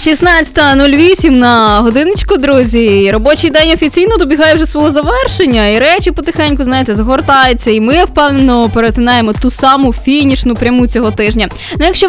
16:08 на годиночку, друзі. Робочий день офіційно добігає вже свого завершення, і речі потихеньку, знаєте, згортаються, і ми впевнено перетинаємо ту саму фінішну пряму цього тижня. Ну, якщо